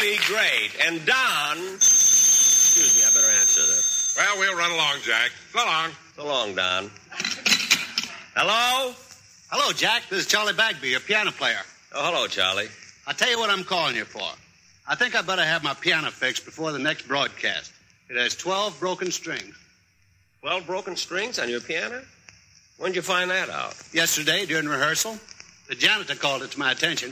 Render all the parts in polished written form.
be great. And Don... Excuse me, I better answer this. Well, we'll run along, Jack. So long. So long, Don. Hello? Hello, Jack. This is Charlie Bagby, your piano player. Oh, hello, Charlie. I'll tell you what I'm calling you for. I think I better have my piano fixed before the next broadcast. It has 12 broken strings. 12 broken strings on your piano? When'd you find that out? Yesterday, during rehearsal. The janitor called it to my attention.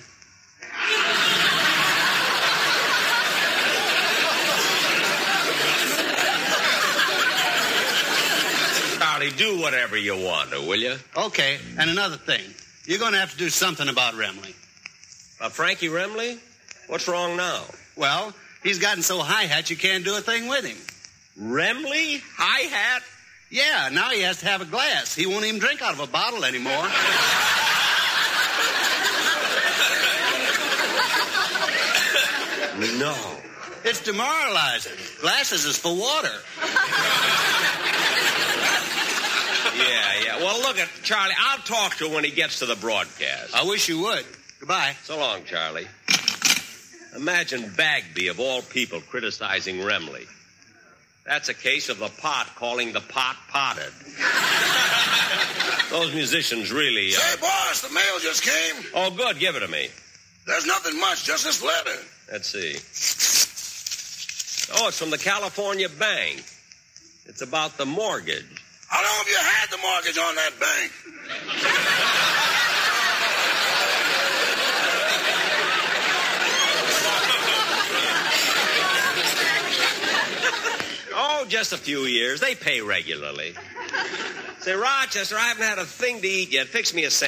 Charlie, do whatever you want to, will you? Okay, and another thing. You're going to have to do something about Remley. Frankie Remley? What's wrong now? Well, he's gotten so hi-hat you can't do a thing with him. Remley? Hi-hat? Yeah, now he has to have a glass. He won't even drink out of a bottle anymore. No. It's demoralizing. Glasses is for water. Yeah. Well, look at Charlie. I'll talk to him when he gets to the broadcast. I wish you would. Goodbye. So long, Charlie. Imagine Bagby, of all people, criticizing Remley. That's a case of the pot calling the pot potted. Those musicians really... Say, boss, the mail just came. Oh, good. Give it to me. There's nothing much, just this letter. Let's see. Oh, it's from the California Bank. It's about the mortgage. How long have you had the mortgage on that bank? Oh, just a few years. They pay regularly. Say, Rochester, I haven't had a thing to eat yet. Fix me a sandwich.